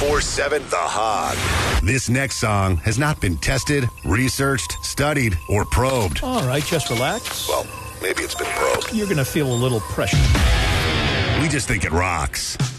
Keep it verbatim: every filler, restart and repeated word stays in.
ninety-four seven The Hog. This next song has not been tested, researched, studied, or probed. All right, just relax. Well, maybe it's been probed. You're going to feel a little pressure. We just think it rocks.